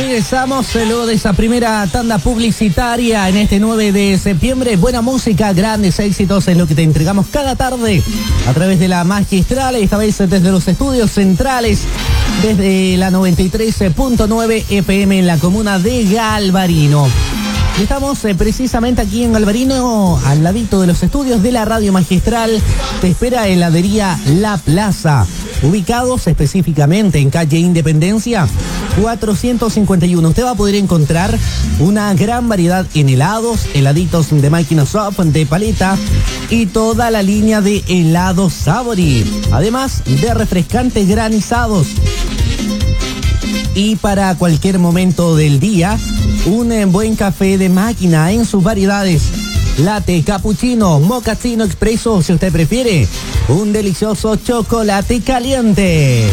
Regresamos luego de esa primera tanda publicitaria en este 9 de septiembre. Buena música, grandes éxitos es lo que te entregamos cada tarde a través de la Magistral, esta vez desde los estudios centrales, desde la 93.9 FM en la comuna de Galvarino. Estamos precisamente aquí en Galvarino, al ladito de los estudios de la Radio Magistral. Te espera heladería La Plaza, ubicados específicamente en calle Independencia 451. Usted va a poder encontrar una gran variedad en helados, heladitos de máquina soft, de paleta y toda la línea de helados Sabori, además de refrescantes granizados. Y para cualquier momento del día, un buen café de máquina en sus variedades. Latte, cappuccino, mochaccino expreso, si usted prefiere. Un delicioso chocolate caliente.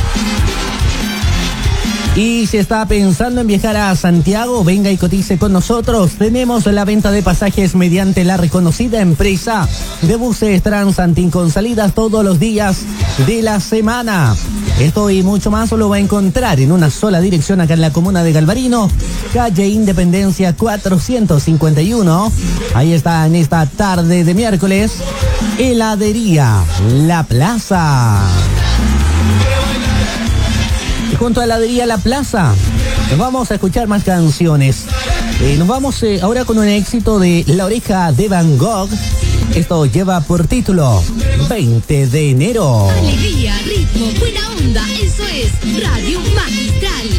Y si está pensando en viajar a Santiago, venga y cotice con nosotros. Tenemos la venta de pasajes mediante la reconocida empresa de buses Transantin con salidas todos los días de la semana. Esto y mucho más lo va a encontrar en una sola dirección acá en la comuna de Galvarino, calle Independencia 451. Ahí está en esta tarde de miércoles, heladería La Plaza. Y junto a heladería La Plaza, nos vamos a escuchar más canciones. Nos vamos ahora con un éxito de La Oreja de Van Gogh. Esto lleva por título 20 de enero. Alegría, ritmo, buena onda, eso es Radio Magistral.